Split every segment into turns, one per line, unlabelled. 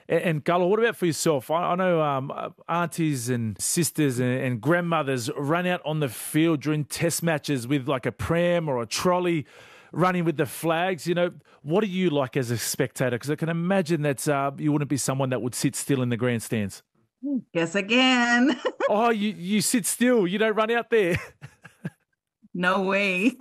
And Gullah, what about for yourself? I know aunties and sisters and grandmothers run out on the field during test matches with like a pram or a trolley running with the flags. You know, what are you like as a spectator? Because I can imagine that you wouldn't be someone that would sit still in the grandstands.
Guess again.
Oh, you sit still. You don't run out there.
No way.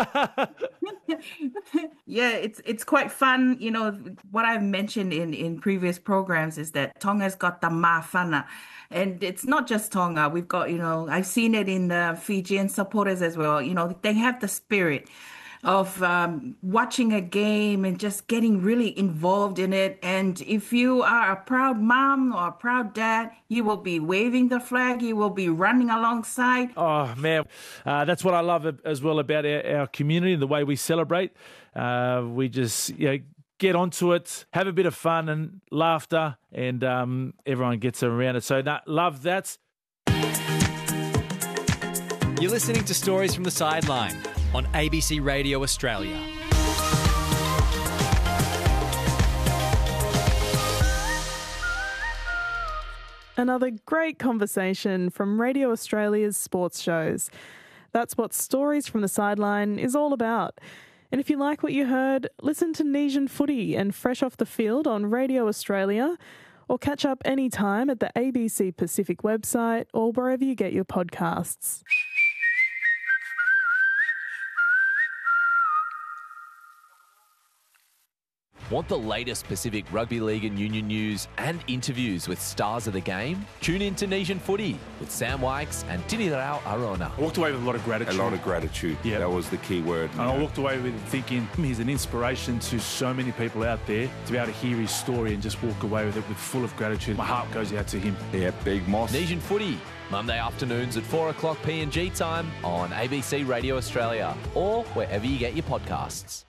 Yeah, it's quite fun. You know, what I've mentioned in previous programs is that Tonga's got the mafana. And it's not just Tonga. We've got, I've seen it in the Fijian supporters as well. You know, they have the spirit of watching a game and just getting really involved in it. And if you are a proud mom or a proud dad, you will be waving the flag, you will be running alongside.
Oh, man, that's what I love as well about our community and the way we celebrate. We just, get onto it, have a bit of fun and laughter, and everyone gets around it. So, love that.
You're listening to Stories from the Sideline on ABC Radio Australia.
Another great conversation from Radio Australia's sports shows. That's what Stories from the Sideline is all about. And if you like what you heard, listen to Nesian Footy and Fresh Off the Field on Radio Australia, or catch up anytime at the ABC Pacific website or wherever you get your podcasts.
Want the latest Pacific Rugby League and Union news and interviews with stars of the game? Tune in to Nesian Footy with Sam Wykes and Tinirao Arona.
I walked away with a lot of gratitude.
A lot of gratitude. Yeah. That was the key word.
And I walked away with thinking he's an inspiration to so many people out there to be able to hear his story and just walk away with it with full of gratitude. My heart goes out to him.
Yeah, big moss.
Nesian Footy, Monday afternoons at 4 o'clock PNG time on ABC Radio Australia or wherever you get your podcasts.